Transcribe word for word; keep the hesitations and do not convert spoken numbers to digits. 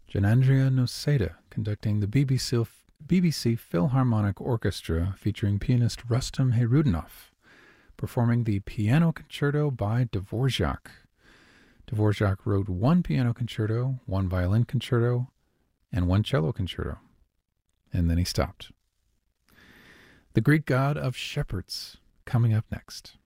Janandria Noseda conducting the B B C, B B C Philharmonic Orchestra featuring pianist Rustam Hayrudanov, performing the Piano Concerto by Dvorak. Dvorak wrote one piano concerto, one violin concerto, and one cello concerto. And then he stopped. The Greek God of Shepherds, coming up next.